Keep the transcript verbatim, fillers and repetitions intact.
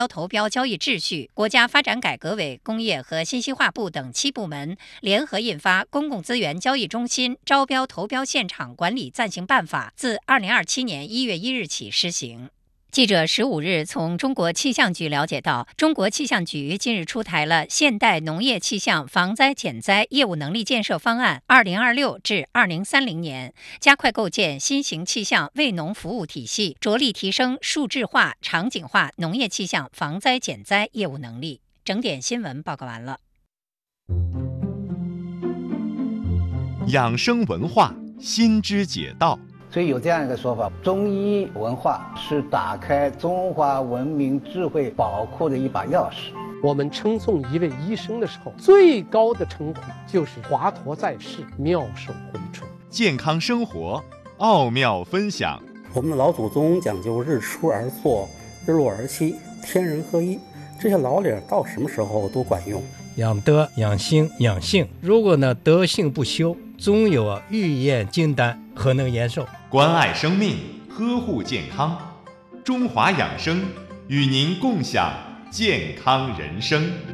投标交易秩序，国家发展改革委、工业和信息化部等七部门联合印发《公共资源交易中心招标投标现场管理暂行办法》，自二零二七年一月一日起施行。记者十五日从中国气象局了解到，中国气象局近日出台了现代农业气象防灾减灾业务能力建设方案（二零二六至二零三零年），加快构建新型气象为农服务体系，着力提升数字化、场景化农业气象防灾减灾业务能力。整点新闻报告完了。 养生文化，心知解道。 所以有这样一个说法，中医文化是打开中华文明智慧宝库的一把钥匙。 我们称颂一位医生的时候，最高的称呼就是华佗在世，妙手回春。 健康生活，奥妙分享。 我们的老祖宗讲究日出而作，日落而息，天人合一，这些老理到什么时候都管用。 养德、养心、养性，如果呢德性不修，总有啊欲验金丹，何能延寿？ 关爱生命，呵护健康，中华养生与您共享健康人生。